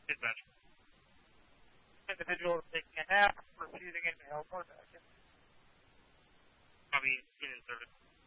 Eventually. Individual is taking a nap, refusing it to help or back. I mean, in service.